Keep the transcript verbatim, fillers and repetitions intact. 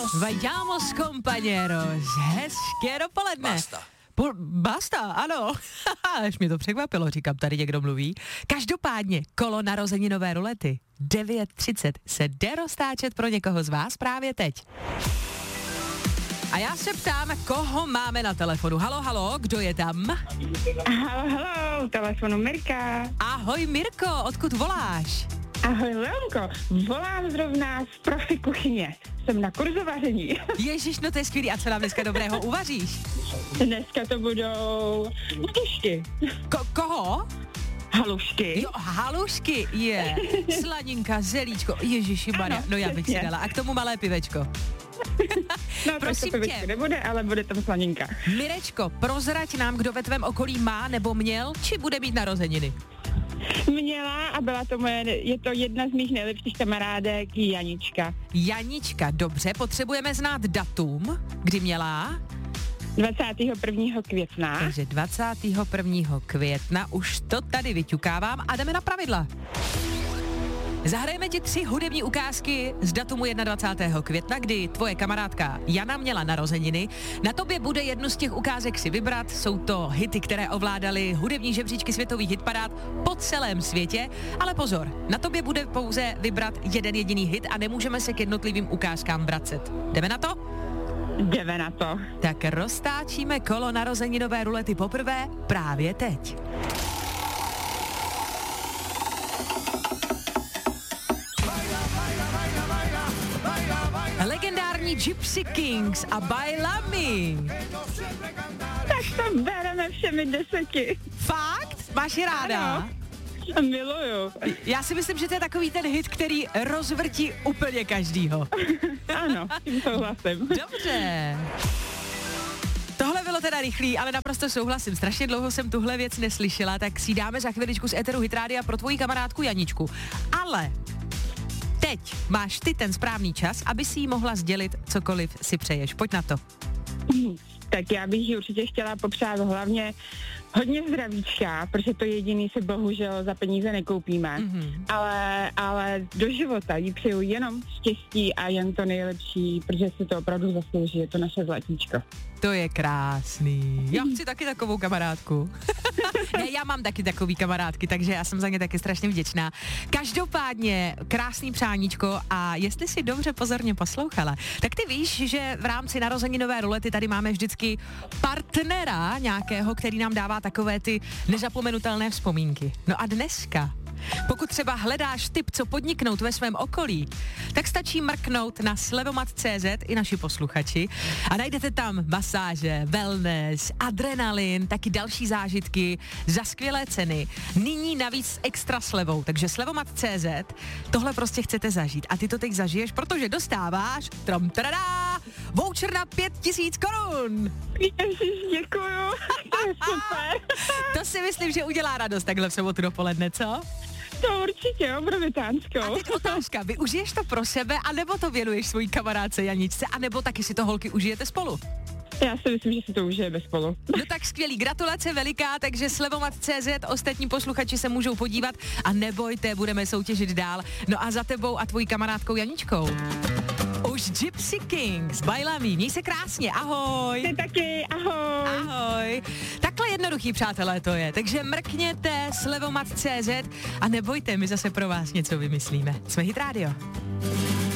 Vayamos, compañeros. Hezké dopoledne. Basta. Pul- basta, ano. Až mě to překvapilo, říkám, tady někdo mluví. Každopádně, kolo narozeninové rulety devět třicet se jde roztáčet pro někoho z vás právě teď. A já se ptám, koho máme na telefonu. Halo, halo, kdo je tam? Halo, halo, telefonu Mirka. Ahoj Mirko, odkud voláš? Ahoj Leonko, volám zrovna z profi kuchyně. Jsem na kurzu vaření. Ježiš, no to je skvělý. A co nám dneska dobrého uvaříš? Dneska to budou halušky. Ko- koho? Halušky. Jo, halušky, je. Yeah. Slaninka, zelíčko, ježišimarja, no já bych si dala. A k tomu malé pivečko. No, prosím to tě. nebude, ale bude tam slaninka. Mirečko, prozrať nám, kdo ve tvém okolí má nebo měl, či bude mít narozeniny. Měla a byla to moje, je to jedna z mých nejlepších kamarádek, Janička. Janička, dobře, potřebujeme znát datum, kdy měla. dvacátého prvního května. Takže dvacátého prvního května, už to tady vyťukávám a jdeme na pravidla. Zahrajeme ti tři hudební ukázky z datumu dvacátého prvního května, kdy tvoje kamarádka Jana měla narozeniny. Na tobě bude jednu z těch ukázek si vybrat. Jsou to hity, které ovládaly hudební žebříčky světových hitparád po celém světě. Ale pozor, na tobě bude pouze vybrat jeden jediný hit a nemůžeme se k jednotlivým ukázkám vracet. Jdeme na to? Jdeme na to. Tak roztáčíme kolo narozeninové rulety poprvé právě teď. Legendární Gypsy Kings a Bailami. Tak to bereme všemi deseti. Fakt? Máš je ráda? Ano. Miluju. Já si myslím, že to je takový ten hit, který rozvrtí úplně každýho. Ano, tím souhlasím. Dobře. Tohle bylo teda rychlý, ale naprosto souhlasím. Strašně dlouho jsem tuhle věc neslyšela, tak si dáme za chviličku z éteru Hitrádia pro tvoji kamarádku Janičku. Ale teď máš ty ten správný čas, aby si jí mohla sdělit cokoliv si přeješ. Pojď na to. Tak já bych jí určitě chtěla popřát hlavně hodně zdravíčka, protože to jediný si bohužel za peníze nekoupíme. Mm-hmm. Ale, ale do života jí přeju jenom štěstí a jen to nejlepší, protože si to opravdu zaslouží, je to naše zlatíčko. To je krásný. Já chci taky takovou kamarádku. Ne, já mám taky takový kamarádky, takže já jsem za ně taky strašně vděčná. Každopádně krásný přáníčko a jestli si dobře pozorně poslouchala, tak ty víš, že v rámci narozeninové rulety tady máme vždycky partnera nějakého, který nám dává takové ty nezapomenutelné vzpomínky. No a dneska, pokud třeba hledáš tip, co podniknout ve svém okolí, tak stačí mrknout na slevomat tečka cé zet i naši posluchači a najdete tam masáže, wellness, adrenalin, taky další zážitky za skvělé ceny. Nyní navíc s extra slevou, takže slevomat tečka cé zet, tohle prostě chcete zažít a ty to teď zažiješ, protože dostáváš trom tradá, voucher na pět tisíc korun. Ježiš, děkuju, to je super. To si myslím, že udělá radost takhle v sobotu dopoledne, co? To určitě, obrovitánskou. A teď otázka, využiješ to pro sebe, anebo to věnuješ svojí kamarádce Janičce, anebo taky si to holky užijete spolu? Já si myslím, že si to užijeme spolu. No tak skvělý, gratulace veliká, takže slevomat tečka cé zet, ostatní posluchači se můžou podívat a nebojte, budeme soutěžit dál. No a za tebou a tvojí kamarádkou Janičkou už Gypsy Kings, Bailami, měj se krásně, ahoj. Ty taky, ahoj. Ahoj. Takhle jednoduchý, přátelé, to je. Takže mrkněte slevomat tečka cé zet a nebojte, my zase pro vás něco vymyslíme. Jsme Hit Radio.